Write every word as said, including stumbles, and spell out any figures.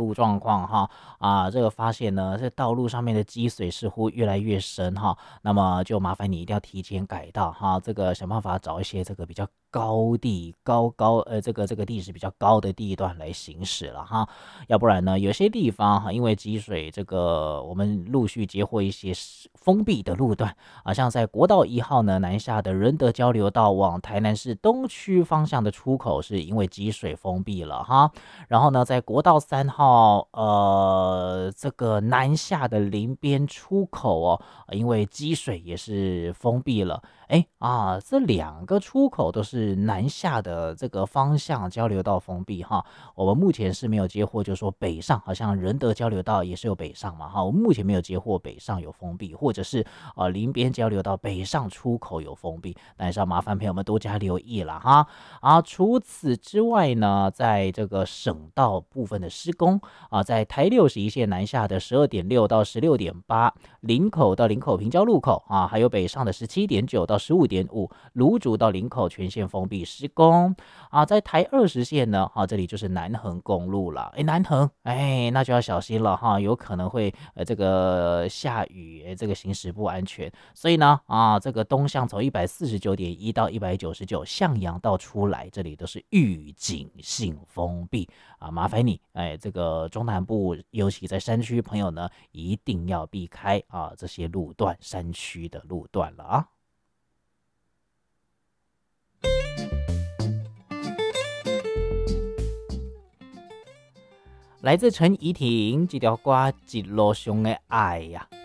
路状况哈啊，这个发现呢，这道路上面的积水似乎越来越深哈，那么就麻烦你一定要提前改道哈，这个想办法找一些这个比较高地高高呃这个这个地势比较高的地段来行驶了哈，要不然呢，有些地方哈，因为积水，这个我们陆续接获一些封闭的路段啊，像在国道一号呢南下的仁德交流道往台南市东区方向的出口是因为积水封闭了哈，然后呢，在国道三号呃这个南下的林边出口哦，因为积水也是封闭了。哎啊，这两个出口都是南下的这个方向交流道封闭哈。我们目前是没有接获，就是说北上，好像仁德交流道也是有北上嘛哈。我们目前没有接获北上有封闭，或者是呃林边交流道北上出口有封闭，但是要麻烦朋友们多加留意了哈。啊，除此之外呢，在这个省道部分的施工啊，在台六十一线南下的十二点六到十六点八，林口到林口平交路口啊，还有北上的十七点九到十五点五，芦竹到林口全线封闭施工啊，在台二十线呢，啊，这里就是南横公路了，哎，南横，哎，那就要小心了哈，有可能会呃这个下雨，这个行驶不安全，所以呢，啊，这个东向从一百四十九点一到一百九十九向阳道出来，这里都是预警性封闭啊，麻烦你，哎，这个中南部尤其在山区朋友呢，一定要避开啊这些路段，山区的路段了啊。来自陈怡婷这条歌《一路上的爱》呀、啊。